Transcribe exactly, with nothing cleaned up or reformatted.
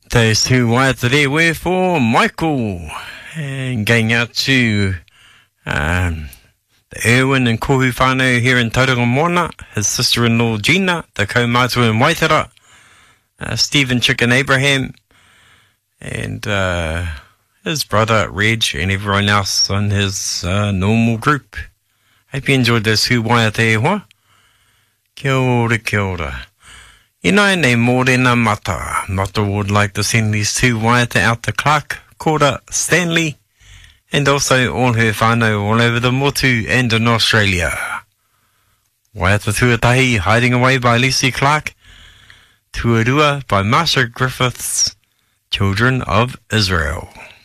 Those who waiata there were for Michael, and going out to um, the Erwin and Kohu whānau here in Tauranga Moana, his sister-in-law Gina, the kaumātua in Waitara, uh, Stephen Chicken Abraham, and uh, his brother Reg, and everyone else on his uh, normal group. Hope you enjoyed this Hu Waiata e Hoa. Kia ora, kia ora. Ina nei mōrena mata. Mata would like to send these two waiata out to Clark, Cora, Stanley, and also all her whānau all over the motu and in Australia. Waiata Tuatahi, Hiding Away by Lucy Clark. Tuarua by Marsha Griffiths, Children of Israel.